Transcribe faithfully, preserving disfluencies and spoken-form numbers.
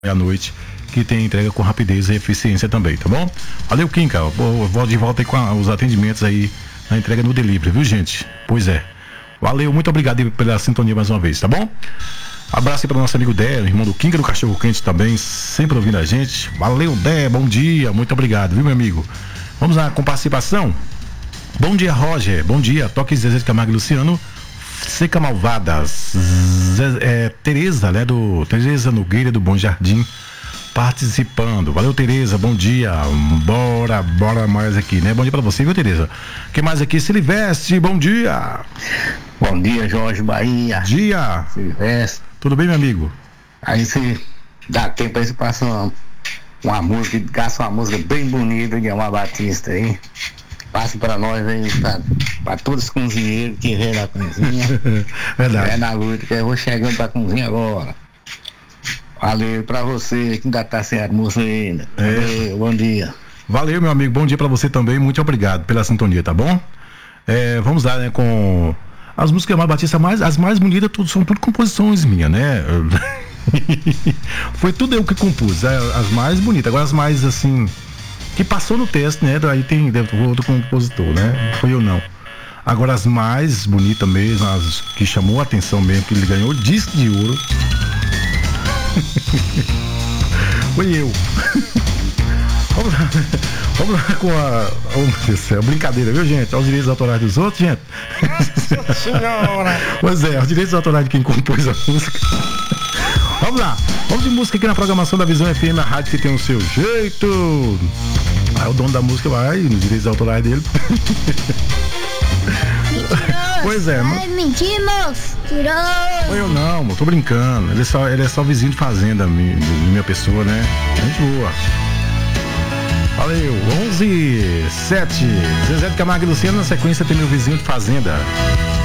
à noite, que tem entrega com rapidez e eficiência também, tá bom? Valeu, Kinka. Vou de volta aí com a, os atendimentos aí na entrega no delivery, viu, gente? Pois é. Valeu, muito obrigado pela sintonia mais uma vez, tá bom? Abraço aí para o nosso amigo Dé, irmão do Kinka do Cachorro Quente também, sempre ouvindo a gente. Valeu, Dé, bom dia, muito obrigado, viu, meu amigo? Vamos lá, com participação. Bom dia, Roger, bom dia, Toque Zezé de Camargo e Luciano. Seca Malvadas, Zé, é, Tereza, né, do Tereza Nogueira do Bom Jardim, participando. Valeu, Tereza, bom dia. Bora, bora mais aqui, né? Bom dia pra você, viu, Tereza? Quem mais aqui? Silvestre, bom dia. Bom dia, Jorge Bahia. Dia. Silvestre. Tudo bem, meu amigo? Aí se dá tempo aí, você passa uma, uma música, gasta uma música bem bonita de Amar Batista aí. Passa pra nós aí, pra, pra todos os cozinheiros que vêm na cozinha. Verdade. É na luta, que eu vou chegando pra cozinha agora. Valeu pra você que ainda tá sem almoço ainda. Valeu, é. Bom dia. Valeu, meu amigo, bom dia pra você também, muito obrigado pela sintonia, tá bom? É, vamos lá, né, com as músicas mais Batista, mais, as mais bonitas tudo, são tudo composições minhas, né? Foi tudo eu que compus, as mais bonitas, agora as mais assim, que passou no teste, né? Aí tem outro compositor, né? Não foi eu não. Agora as mais bonitas mesmo, as que chamou a atenção mesmo, que ele ganhou disco de ouro. Foi eu. Vamos lá, vamos lá com a. Oh, meu Deus do céu, brincadeira, viu, gente? Aos direitos autorais dos outros, gente. Nossa senhora! Pois é, aos direitos autorais de quem compôs a música. Vamos lá, vamos de música aqui na programação da Visão F M, a rádio que tem o seu jeito. Aí o dono da música vai nos direitos autorais dele. Pois é, mas... mentir, moço. Tirou. Eu não, tô brincando. Ele é só, ele é só vizinho de fazenda, minha, minha pessoa, né? Gente boa. Valeu, onze, sete. Zezé de Camargo e Luciano, na sequência tem meu vizinho de fazenda.